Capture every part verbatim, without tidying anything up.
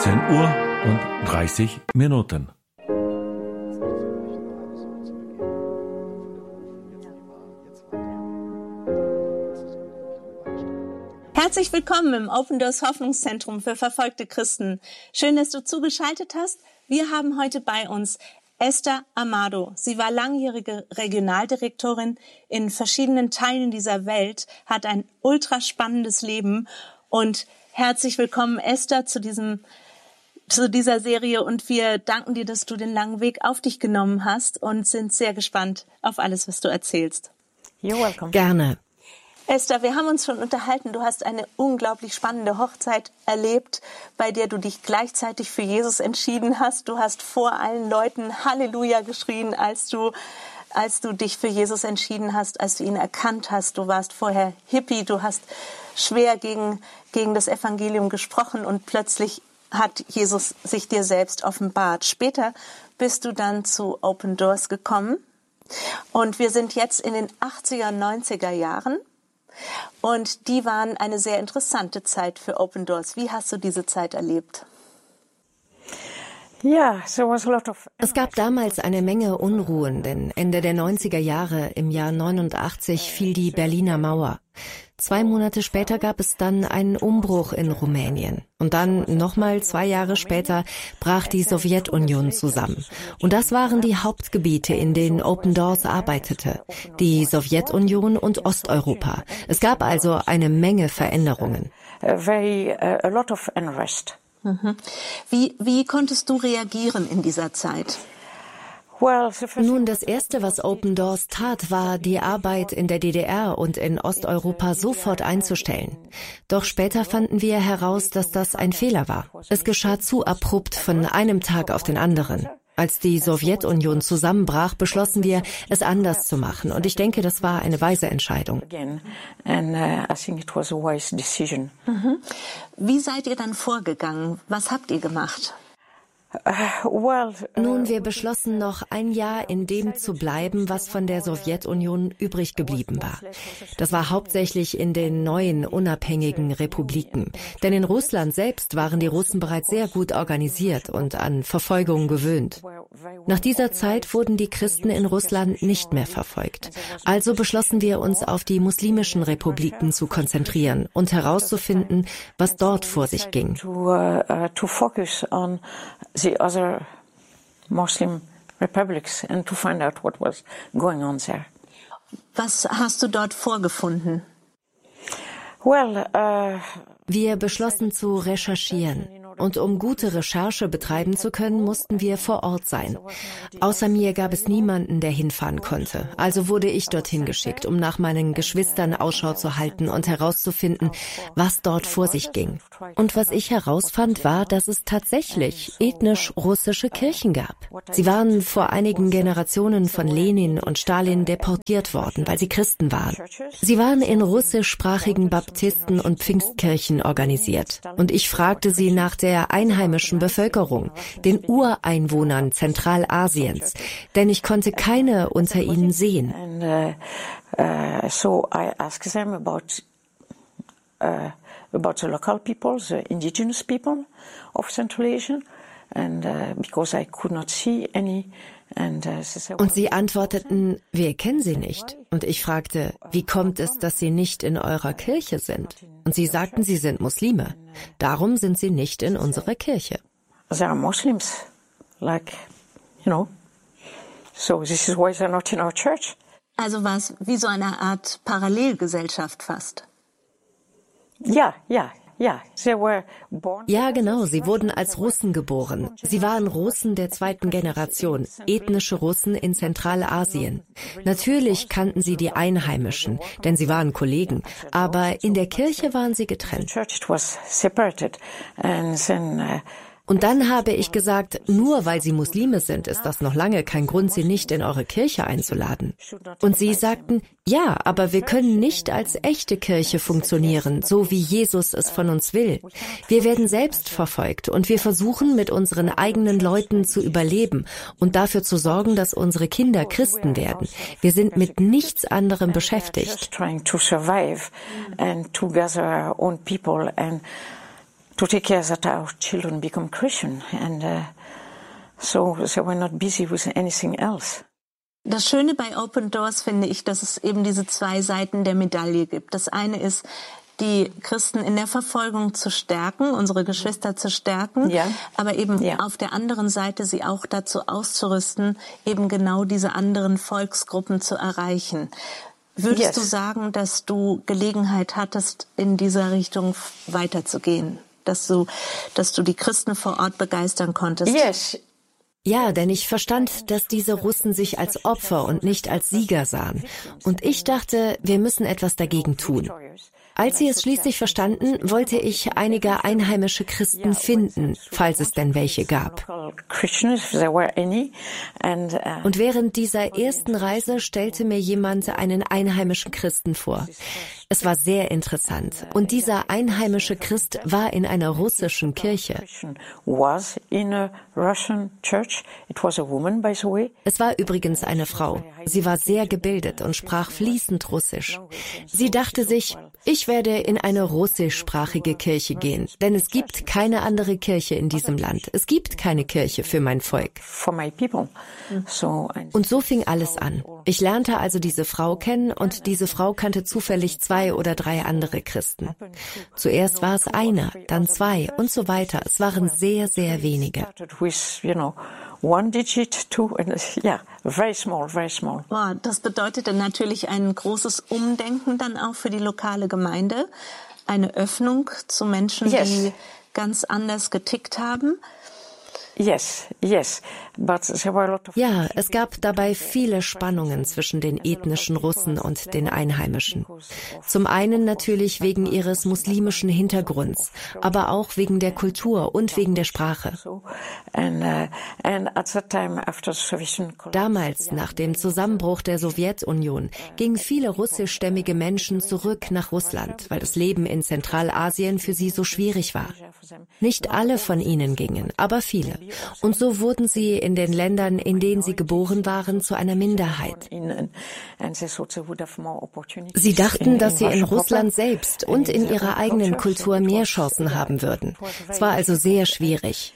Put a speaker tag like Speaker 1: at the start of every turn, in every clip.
Speaker 1: achtzehn Uhr und dreißig Minuten.
Speaker 2: Herzlich willkommen im Open Doors Hoffnungszentrum für verfolgte Christen. Schön, dass du zugeschaltet hast. Wir haben heute bei uns Esther Amado. Sie war langjährige Regionaldirektorin in verschiedenen Teilen dieser Welt, hat ein ultra spannendes Leben. Und herzlich willkommen, Esther, zu diesem, zu dieser Serie. Und wir danken dir, dass du den langen Weg auf dich genommen hast und sind sehr gespannt auf alles, was du erzählst.
Speaker 3: You're welcome.
Speaker 4: Gerne.
Speaker 2: Esther, wir haben uns schon unterhalten. Du hast eine unglaublich spannende Hochzeit erlebt, bei der du dich gleichzeitig für Jesus entschieden hast. Du hast vor allen Leuten Halleluja geschrien, als du, als du dich für Jesus entschieden hast, als du ihn erkannt hast. Du warst vorher Hippie, du hast schwer gegen, gegen das Evangelium gesprochen und plötzlich hat Jesus sich dir selbst offenbart. Später bist du dann zu Open Doors gekommen und wir sind jetzt in den achtziger, neunziger Jahren. Und die waren eine sehr interessante Zeit für Open Doors. Wie hast du diese Zeit erlebt?
Speaker 4: Es gab damals eine Menge Unruhen, denn Ende der neunziger Jahre, im Jahr neunundachtzig, fiel die Berliner Mauer. Zwei Monate später gab es dann einen Umbruch in Rumänien. Und dann nochmal zwei Jahre später brach die Sowjetunion zusammen. Und das waren die Hauptgebiete, in denen Open Doors arbeitete. Die Sowjetunion und Osteuropa. Es gab also eine Menge Veränderungen.
Speaker 3: Very, uh, a lot of unrest.
Speaker 2: Mhm. Wie, wie konntest du reagieren in dieser Zeit?
Speaker 4: Nun, das Erste, was Open Doors tat, war, die Arbeit in der D D R und in Osteuropa sofort einzustellen. Doch später fanden wir heraus, dass das ein Fehler war. Es geschah zu abrupt von einem Tag auf den anderen. Als die Sowjetunion zusammenbrach, beschlossen wir, es anders zu machen. Und ich denke, das war eine weise Entscheidung.
Speaker 2: Mhm. Wie seid ihr dann vorgegangen? Was habt ihr gemacht?
Speaker 4: Nun, wir beschlossen, noch ein Jahr in dem zu bleiben, was von der Sowjetunion übrig geblieben war. Das war hauptsächlich in den neuen unabhängigen Republiken. Denn in Russland selbst waren die Russen bereits sehr gut organisiert und an Verfolgung gewöhnt. Nach dieser Zeit wurden die Christen in Russland nicht mehr verfolgt. Also beschlossen wir, uns auf die muslimischen Republiken zu konzentrieren und herauszufinden, was dort vor sich ging.
Speaker 3: The other Muslim republics and to find out what was going on there.
Speaker 2: Was hast du dort vorgefunden?
Speaker 3: Well, uh,
Speaker 4: wir beschlossen zu recherchieren. Und um gute Recherche betreiben zu können, mussten wir vor Ort sein. Außer mir gab es niemanden, der hinfahren konnte. Also wurde ich dorthin geschickt, um nach meinen Geschwistern Ausschau zu halten und herauszufinden, was dort vor sich ging. Und was ich herausfand, war, dass es tatsächlich ethnisch russische Kirchen gab. Sie waren vor einigen Generationen von Lenin und Stalin deportiert worden, weil sie Christen waren. Sie waren in russischsprachigen Baptisten- und Pfingstkirchen organisiert. Und ich fragte sie nach der einheimischen Bevölkerung, den Ureinwohnern Zentralasiens, denn ich konnte keine unter ihnen sehen.
Speaker 3: And, uh, uh, so I asked them about, uh, about the local people, the indigenous people of Central Asia, and uh, because I could not see any. And, uh, so
Speaker 4: Und sie antworteten, wir kennen sie nicht. Und ich fragte, wie kommt es, dass sie nicht in eurer Kirche sind? Und sie sagten, sie sind Muslime. Darum sind sie nicht in unserer Kirche.
Speaker 3: They are Muslims, like, you know. So this is why they're not in our church.
Speaker 2: Also war es wie so eine Art Parallelgesellschaft fast.
Speaker 3: Ja, ja. Ja,
Speaker 4: ja, genau. Sie wurden als Russen geboren. Sie waren Russen der zweiten Generation, ethnische Russen in Zentralasien. Natürlich kannten sie die Einheimischen, denn sie waren Kollegen. Aber in der Kirche waren sie getrennt. Und dann habe ich gesagt, nur weil sie Muslime sind, ist das noch lange kein Grund, sie nicht in eure Kirche einzuladen. Und sie sagten, ja, aber wir können nicht als echte Kirche funktionieren, so wie Jesus es von uns will. Wir werden selbst verfolgt und wir versuchen, mit unseren eigenen Leuten zu überleben und dafür zu sorgen, dass unsere Kinder Christen werden. Wir sind mit nichts anderem beschäftigt.
Speaker 3: to take care that our children become Christian, and uh, so they were not busy with anything else.
Speaker 2: Das Schöne bei Open Doors finde ich, dass es eben diese zwei Seiten der Medaille gibt. Das eine ist, die Christen in der Verfolgung zu stärken, unsere Geschwister zu stärken, ja. aber eben ja. auf der anderen Seite sie auch dazu auszurüsten, eben genau diese anderen Volksgruppen zu erreichen. Würdest yes. du sagen, dass du Gelegenheit hattest, in dieser Richtung weiterzugehen? Dass du, dass du die Christen vor Ort begeistern konntest?
Speaker 3: Yes.
Speaker 4: Ja, denn ich verstand, dass diese Russen sich als Opfer und nicht als Sieger sahen. Und ich dachte, wir müssen etwas dagegen tun. Als sie es schließlich verstanden, wollte ich einige einheimische Christen finden, falls es denn welche gab. Und während dieser ersten Reise stellte mir jemand einen einheimischen Christen vor. Es war sehr interessant. Und dieser einheimische Christ war in einer russischen Kirche. Es war übrigens eine Frau. Sie war sehr gebildet und sprach fließend Russisch. Sie dachte sich, ich werde in eine russischsprachige Kirche gehen, denn es gibt keine andere Kirche in diesem Land. Es gibt keine Kirche für mein Volk. Und so fing alles an. Ich lernte also diese Frau kennen und diese Frau kannte zufällig zwei oder drei andere Christen. Zuerst war es einer, dann zwei und so weiter. Es waren sehr, sehr wenige.
Speaker 3: One digit, two, and yeah, very small, very small.
Speaker 2: Wow, das bedeutete natürlich ein großes Umdenken dann auch für die lokale Gemeinde, eine Öffnung zu Menschen, yes. die ganz anders getickt haben.
Speaker 3: Yes, yes. But there were a lot of
Speaker 4: ja, es gab dabei viele Spannungen zwischen den ethnischen Russen und den Einheimischen. Zum einen natürlich wegen ihres muslimischen Hintergrunds, aber auch wegen der Kultur und wegen der Sprache. Damals, nach dem Zusammenbruch der Sowjetunion, gingen viele russischstämmige Menschen zurück nach Russland, weil das Leben in Zentralasien für sie so schwierig war. Nicht alle von ihnen gingen, aber viele. Und so wurden sie in den Ländern, in denen sie geboren waren, zu einer Minderheit. Sie dachten, dass sie in Russland selbst und in ihrer eigenen Kultur mehr Chancen haben würden. Es war also sehr schwierig.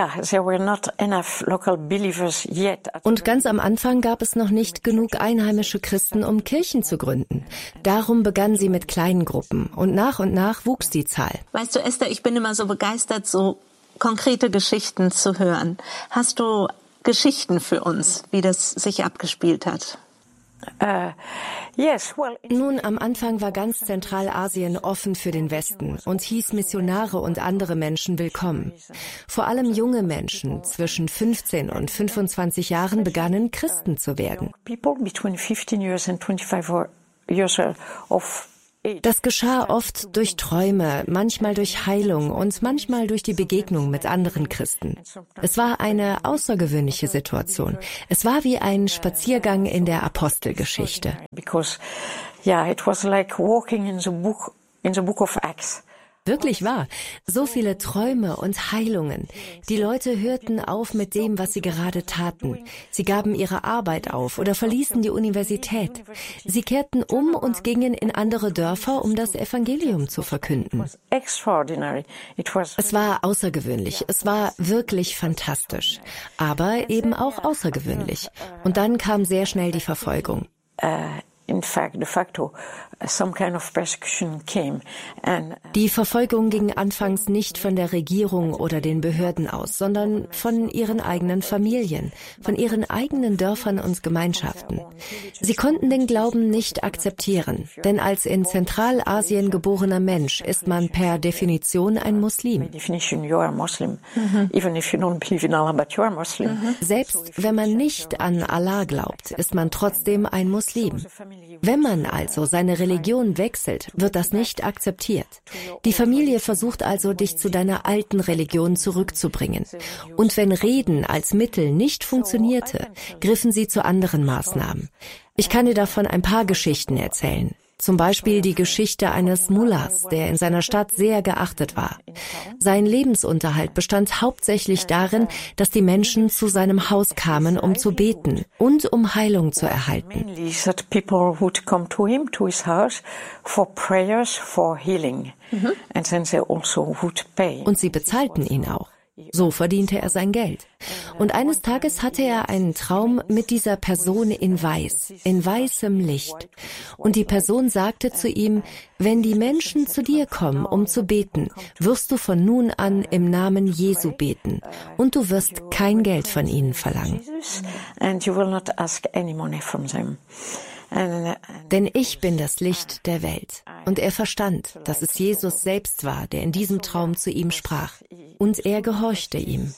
Speaker 4: Und ganz am Anfang gab es noch nicht genug einheimische Christen, um Kirchen zu gründen. Darum begannen sie mit kleinen Gruppen und nach und nach wuchs die Zahl.
Speaker 2: Weißt du, Esther, ich bin immer so begeistert, so konkrete Geschichten zu hören. Hast du Geschichten für uns, wie das sich abgespielt hat?
Speaker 3: Uh, yes, well,
Speaker 4: Nun, am Anfang war ganz Zentralasien offen für den Westen und hieß Missionare und andere Menschen willkommen. Vor allem junge Menschen zwischen fünfzehn und fünfundzwanzig Jahren begannen, Christen zu werden. Das geschah oft durch Träume, manchmal durch Heilung und manchmal durch die Begegnung mit anderen Christen. Es war eine außergewöhnliche Situation. Es war wie ein Spaziergang in der Apostelgeschichte.
Speaker 3: Because, yeah, it was like walking in the book, in the book of Acts.
Speaker 4: Wirklich wahr. So viele Träume und Heilungen. Die Leute hörten auf mit dem, was sie gerade taten. Sie gaben ihre Arbeit auf oder verließen die Universität. Sie kehrten um und gingen in andere Dörfer, um das Evangelium zu verkünden. Es war außergewöhnlich. Es war wirklich fantastisch. Aber eben auch außergewöhnlich. Und dann kam sehr schnell die Verfolgung.
Speaker 3: In fact, de facto, some kind of persecution came. And
Speaker 4: die Verfolgung ging anfangs nicht von der Regierung oder den Behörden aus, sondern von ihren eigenen Familien, von ihren eigenen Dörfern und Gemeinschaften. Sie konnten den Glauben nicht akzeptieren, denn als in Zentralasien geborener Mensch ist man per Definition ein Muslim. Selbst wenn man nicht an Allah glaubt, ist man trotzdem ein Muslim. Wenn man also seine Religion wechselt, wird das nicht akzeptiert. Die Familie versucht also, dich zu deiner alten Religion zurückzubringen. Und wenn Reden als Mittel nicht funktionierte, griffen sie zu anderen Maßnahmen. Ich kann dir davon ein paar Geschichten erzählen. Zum Beispiel die Geschichte eines Mullahs, der in seiner Stadt sehr geachtet war. Sein Lebensunterhalt bestand hauptsächlich darin, dass die Menschen zu seinem Haus kamen, um zu beten und um Heilung zu erhalten. Und sie bezahlten ihn auch. So verdiente er sein Geld. Und eines Tages hatte er einen Traum mit dieser Person in Weiß, in weißem Licht. Und die Person sagte zu ihm, wenn die Menschen zu dir kommen, um zu beten, wirst du von nun an im Namen Jesu beten. Und du wirst kein Geld von ihnen verlangen. Denn ich bin das Licht der Welt. Und er verstand, dass es Jesus selbst war, der in diesem Traum zu ihm sprach. Und er gehorchte ihm.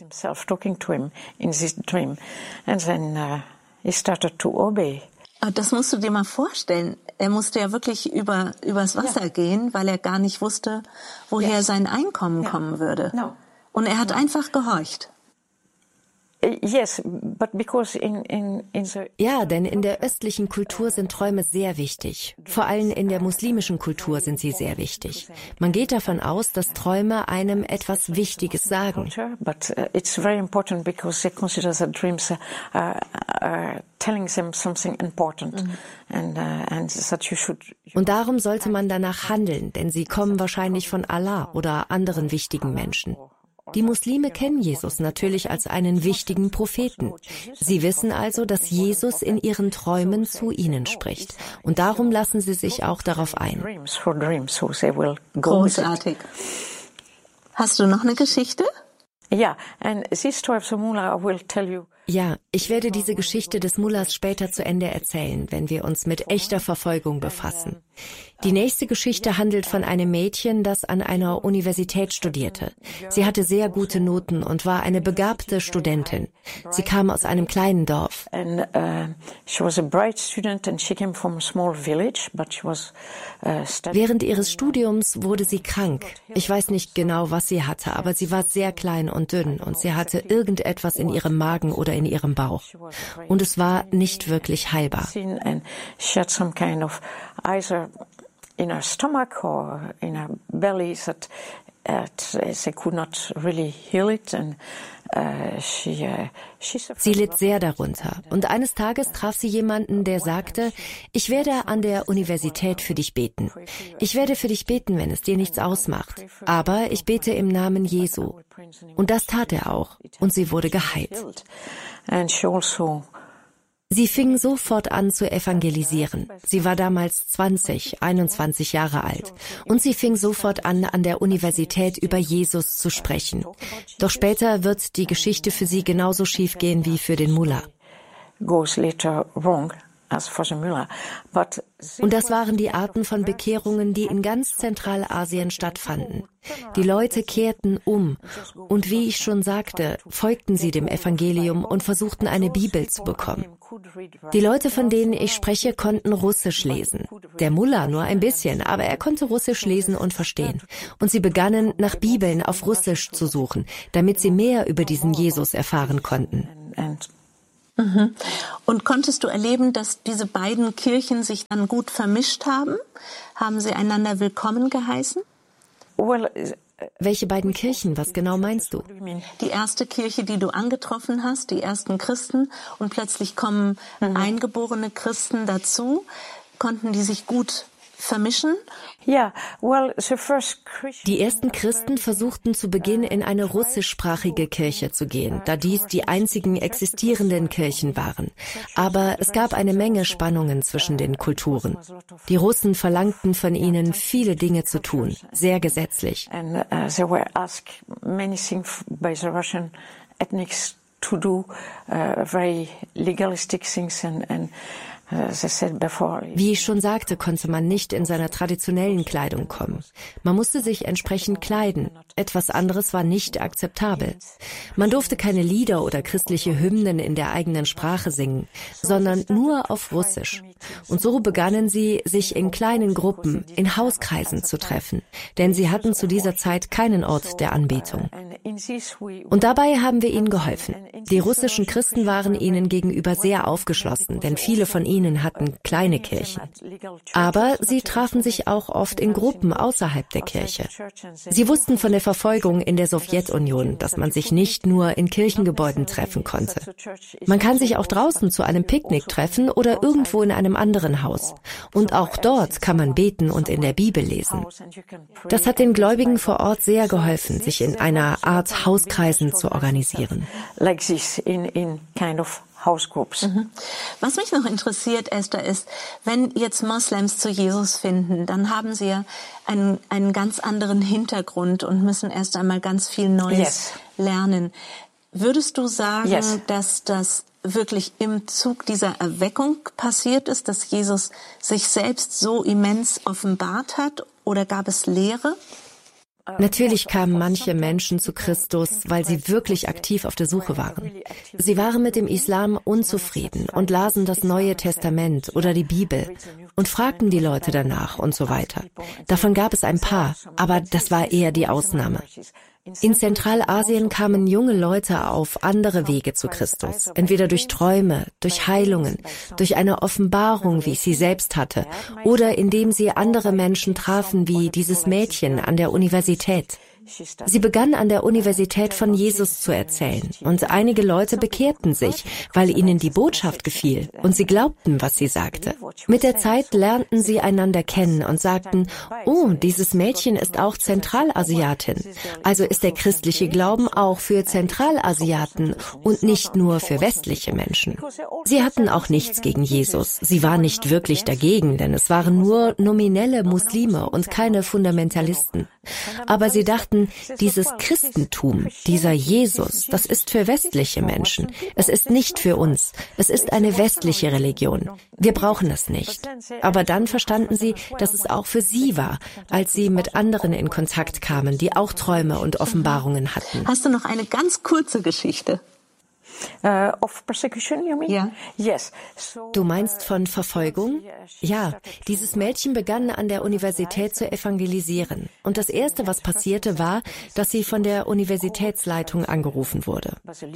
Speaker 2: Das musst du dir mal vorstellen. Er musste ja wirklich über übers Wasser gehen, weil er gar nicht wusste, woher sein Einkommen kommen würde. Und er hat einfach gehorcht.
Speaker 3: Yes, but because in, in, in the
Speaker 4: Ja, denn in der östlichen Kultur sind Träume sehr wichtig. Vor allem in der muslimischen Kultur sind sie sehr wichtig. Man geht davon aus, dass Träume einem etwas Wichtiges sagen.
Speaker 3: But it's very important because they consider that dreams are, are telling them something important, and and that you should.
Speaker 4: Und darum sollte man danach handeln, denn sie kommen wahrscheinlich von Allah oder anderen wichtigen Menschen. Die Muslime kennen Jesus natürlich als einen wichtigen Propheten. Sie wissen also, dass Jesus in ihren Träumen zu ihnen spricht. Und darum lassen sie sich auch darauf ein.
Speaker 2: Großartig. Hast du noch eine Geschichte?
Speaker 3: Ja, and this story of the mullah I will tell you.
Speaker 4: Ja, ich werde diese Geschichte des Mullahs später zu Ende erzählen, wenn wir uns mit echter Verfolgung befassen. Die nächste Geschichte handelt von einem Mädchen, das an einer Universität studierte. Sie hatte sehr gute Noten und war eine begabte Studentin. Sie kam aus einem kleinen Dorf. Während ihres Studiums wurde sie krank. Ich weiß nicht genau, was sie hatte, aber sie war sehr klein und dünn und sie hatte irgendetwas in ihrem Magen oder in ihrem Bauch. Und es war nicht wirklich heilbar.
Speaker 3: In her stomach or in her belly that uh, they could not really heal it, and uh, she, uh, she
Speaker 4: Sie litt sehr darunter und eines Tages traf sie jemanden, der sagte, ich werde an der Universität für dich beten. Ich werde für dich beten, wenn es dir nichts ausmacht. Aber ich bete im Namen Jesu. Und das tat er auch und sie wurde geheilt.
Speaker 3: And she also
Speaker 4: Sie fing sofort an zu evangelisieren. Sie war damals zwanzig, einundzwanzig Jahre alt. Und sie fing sofort an, an der Universität über Jesus zu sprechen. Doch später wird die Geschichte für sie genauso schief gehen wie für den Mullah.
Speaker 3: goes later wrong.
Speaker 4: Und das waren die Arten von Bekehrungen, die in ganz Zentralasien stattfanden. Die Leute kehrten um und wie ich schon sagte, folgten sie dem Evangelium und versuchten eine Bibel zu bekommen. Die Leute, von denen ich spreche, konnten Russisch lesen. Der Mullah nur ein bisschen, aber er konnte Russisch lesen und verstehen. Und sie begannen, nach Bibeln auf Russisch zu suchen, damit sie mehr über diesen Jesus erfahren konnten.
Speaker 2: Mhm. Und konntest du erleben, dass diese beiden Kirchen sich dann gut vermischt haben? Haben sie einander willkommen geheißen?
Speaker 4: Welche beiden Kirchen? Was genau meinst du?
Speaker 2: Die erste Kirche, die du angetroffen hast, die ersten Christen, und plötzlich kommen mhm. eingeborene Christen dazu. Konnten die sich gut vermischen?
Speaker 3: Yeah, well, the first
Speaker 4: Die ersten Christen versuchten zu Beginn in eine russischsprachige Kirche zu gehen, da dies die einzigen existierenden Kirchen waren. Aber es gab eine Menge Spannungen zwischen den Kulturen. Die Russen verlangten von ihnen, viele Dinge zu tun, sehr gesetzlich.
Speaker 3: And uh, they were asked many things by the Russian ethnics to do, uh, very legalistic things and and
Speaker 4: Wie ich schon sagte, konnte man nicht in seiner traditionellen Kleidung kommen. Man musste sich entsprechend kleiden. Etwas anderes war nicht akzeptabel. Man durfte keine Lieder oder christliche Hymnen in der eigenen Sprache singen, sondern nur auf Russisch. Und so begannen sie, sich in kleinen Gruppen, in Hauskreisen zu treffen, denn sie hatten zu dieser Zeit keinen Ort der Anbetung. Und dabei haben wir ihnen geholfen. Die russischen Christen waren ihnen gegenüber sehr aufgeschlossen, denn viele von ihnen ihnen hatten kleine Kirchen. Aber sie trafen sich auch oft in Gruppen außerhalb der Kirche. Sie wussten von der Verfolgung in der Sowjetunion, dass man sich nicht nur in Kirchengebäuden treffen konnte. Man kann sich auch draußen zu einem Picknick treffen oder irgendwo in einem anderen Haus. Und auch dort kann man beten und in der Bibel lesen. Das hat den Gläubigen vor Ort sehr geholfen, sich in einer Art Hauskreisen zu organisieren.
Speaker 3: Like this in, in kind of house groups.
Speaker 2: Mhm. Was mich noch interessiert, Esther, ist, wenn jetzt Moslems zu Jesus finden, dann haben sie ja einen, einen ganz anderen Hintergrund und müssen erst einmal ganz viel Neues yes. lernen. Würdest du sagen, yes. dass das wirklich im Zug dieser Erweckung passiert ist, dass Jesus sich selbst so immens offenbart hat, oder gab es Lehre?
Speaker 4: Natürlich kamen manche Menschen zu Christus, weil sie wirklich aktiv auf der Suche waren. Sie waren mit dem Islam unzufrieden und lasen das Neue Testament oder die Bibel und fragten die Leute danach und so weiter. Davon gab es ein paar, aber das war eher die Ausnahme. In Zentralasien kamen junge Leute auf andere Wege zu Christus, entweder durch Träume, durch Heilungen, durch eine Offenbarung, wie ich sie selbst hatte, oder indem sie andere Menschen trafen, wie dieses Mädchen an der Universität. Sie begann an der Universität von Jesus zu erzählen und einige Leute bekehrten sich, weil ihnen die Botschaft gefiel und sie glaubten, was sie sagte. Mit der Zeit lernten sie einander kennen und sagten, oh, dieses Mädchen ist auch Zentralasiatin. Also ist der christliche Glauben auch für Zentralasiaten und nicht nur für westliche Menschen. Sie hatten auch nichts gegen Jesus. Sie waren nicht wirklich dagegen, denn es waren nur nominelle Muslime und keine Fundamentalisten. Aber sie dachten, dieses Christentum, dieser Jesus, das ist für westliche Menschen. Es ist nicht für uns. Es ist eine westliche Religion. Wir brauchen es nicht. Aber dann verstanden sie, dass es auch für sie war, als sie mit anderen in Kontakt kamen, die auch Träume und Offenbarungen hatten.
Speaker 2: Hast du noch eine ganz kurze Geschichte?
Speaker 3: Uh, of persecution, you mean?
Speaker 2: Ja.
Speaker 3: Yes.
Speaker 4: Du meinst von Verfolgung? Ja, dieses Mädchen begann an der Universität zu evangelisieren. Und das Erste, was passierte, war, dass sie von der Universitätsleitung angerufen wurde.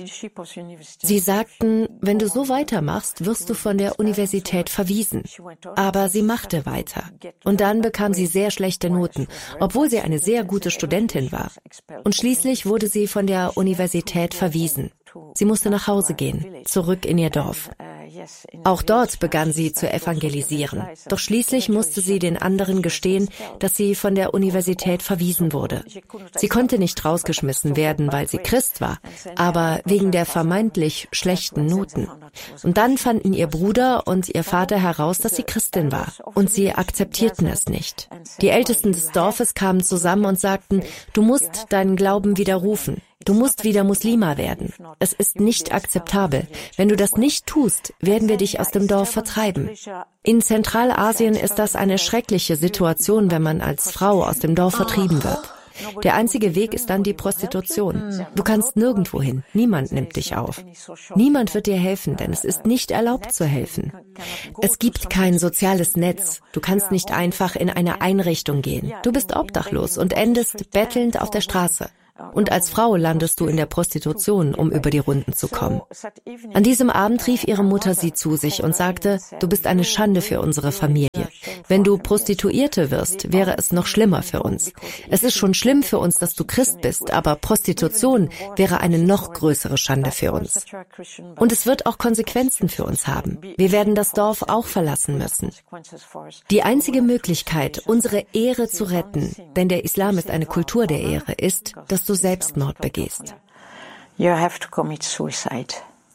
Speaker 4: Sie sagten, wenn du so weitermachst, wirst du von der Universität verwiesen. Aber sie machte weiter. Und dann bekam sie sehr schlechte Noten, obwohl sie eine sehr gute Studentin war. Und schließlich wurde sie von der Universität verwiesen. Sie musste nach Hause gehen, zurück in ihr Dorf. Auch dort begann sie zu evangelisieren. Doch schließlich musste sie den anderen gestehen, dass sie von der Universität verwiesen wurde. Sie konnte nicht rausgeschmissen werden, weil sie Christ war, aber wegen der vermeintlich schlechten Noten. Und dann fanden ihr Bruder und ihr Vater heraus, dass sie Christin war. Und sie akzeptierten es nicht. Die Ältesten des Dorfes kamen zusammen und sagten, du musst deinen Glauben widerrufen. Du musst wieder Muslima werden. Es ist nicht akzeptabel. Wenn du das nicht tust, werden wir dich aus dem Dorf vertreiben. In Zentralasien ist das eine schreckliche Situation, wenn man als Frau aus dem Dorf vertrieben wird. Der einzige Weg ist dann die Prostitution. Du kannst nirgendwo hin. Niemand nimmt dich auf. Niemand wird dir helfen, denn es ist nicht erlaubt zu helfen. Es gibt kein soziales Netz. Du kannst nicht einfach in eine Einrichtung gehen. Du bist obdachlos und endest bettelnd auf der Straße. Und als Frau landest du in der Prostitution, um über die Runden zu kommen. An diesem Abend rief ihre Mutter sie zu sich und sagte, du bist eine Schande für unsere Familie. Wenn du Prostituierte wirst, wäre es noch schlimmer für uns. Es ist schon schlimm für uns, dass du Christ bist, aber Prostitution wäre eine noch größere Schande für uns. Und es wird auch Konsequenzen für uns haben. Wir werden das Dorf auch verlassen müssen. Die einzige Möglichkeit, unsere Ehre zu retten, denn der Islam ist eine Kultur der Ehre, ist, dass du Selbstmord begehst.
Speaker 3: You have to commit suicide.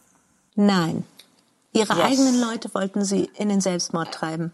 Speaker 2: Nein. Ihre
Speaker 3: Yes.
Speaker 2: eigenen Leute wollten sie in den Selbstmord treiben.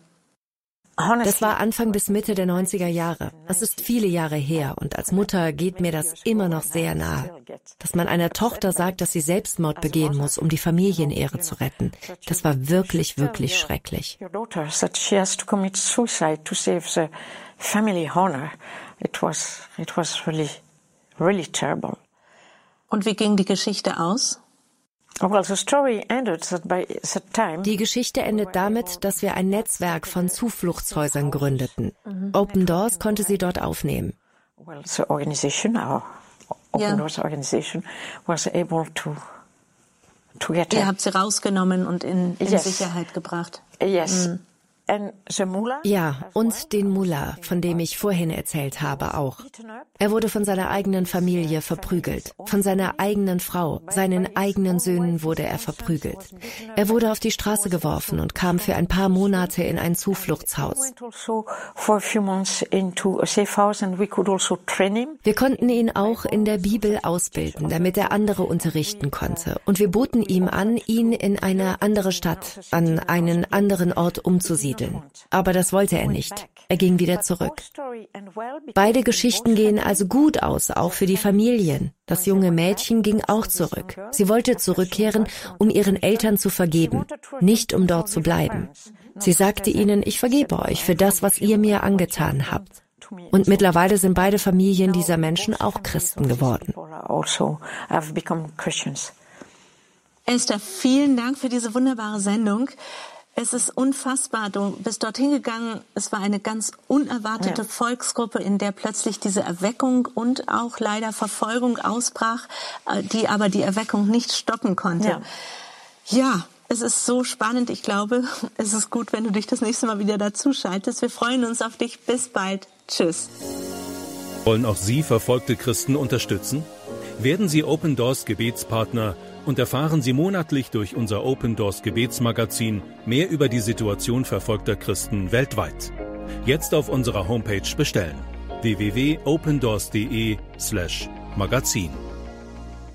Speaker 4: Das war Anfang bis Mitte der neunziger Jahre. Das ist viele Jahre her und als Mutter geht mir das immer noch sehr nahe. Dass man einer Tochter sagt, dass sie Selbstmord begehen muss, um die Familienehre zu retten. Das war wirklich, wirklich schrecklich.
Speaker 3: Your daughter said she has to commit suicide to save the family honor. It was, it was really, really terrible.
Speaker 2: Und wie ging die Geschichte aus?
Speaker 3: Well, the story ended that by that time.
Speaker 4: Die Geschichte endet damit, dass wir ein Netzwerk von Zufluchtshäusern gründeten. Open Doors konnte sie dort aufnehmen.
Speaker 3: Well, the organization, our Open
Speaker 2: Ja.
Speaker 3: Doors organization, was able to together.
Speaker 2: Ihr habt sie rausgenommen und in, in
Speaker 3: Yes.
Speaker 2: Sicherheit gebracht.
Speaker 3: Yes. Mm. And the mullah,
Speaker 4: Ja, und den Mullah, von dem ich vorhin erzählt habe, auch. Er wurde von seiner eigenen Familie verprügelt, von seiner eigenen Frau, seinen eigenen Söhnen wurde er verprügelt. Er wurde auf die Straße geworfen und kam für ein paar Monate in ein Zufluchtshaus. Wir konnten ihn auch in der Bibel ausbilden, damit er andere unterrichten konnte. Und wir boten ihm an, ihn in eine andere Stadt, an einen anderen Ort umzusiedeln. Aber das wollte er nicht. Er ging wieder zurück. Beide Geschichten gehen also gut aus, auch für die Familien. Das junge Mädchen ging auch zurück. Sie wollte zurückkehren, um ihren Eltern zu vergeben, nicht um dort zu bleiben. Sie sagte ihnen, ich vergebe euch für das, was ihr mir angetan habt. Und mittlerweile sind beide Familien dieser Menschen auch Christen geworden.
Speaker 2: Esther, vielen Dank für diese wunderbare Sendung. Es ist unfassbar. Du bist dorthin gegangen. Es war eine ganz unerwartete ja. Volksgruppe, in der plötzlich diese Erweckung und auch leider Verfolgung ausbrach, die aber die Erweckung nicht stoppen konnte. Ja, ja, es ist so spannend. Ich glaube, es ist gut, wenn du dich das nächste Mal wieder dazu schaltest. Wir freuen uns auf dich. Bis bald. Tschüss.
Speaker 5: Wollen auch Sie verfolgte Christen unterstützen? Werden Sie Open Doors Gebetspartner und erfahren Sie monatlich durch unser Open Doors Gebetsmagazin mehr über die Situation verfolgter Christen weltweit. Jetzt auf unserer Homepage bestellen: w w w punkt opendoors punkt de slash magazin.